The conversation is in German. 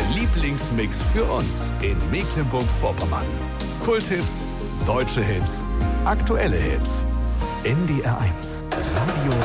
Lieblingsmix für uns in Mecklenburg-Vorpommern. Kulthits, deutsche Hits, aktuelle Hits. NDR 1, Radio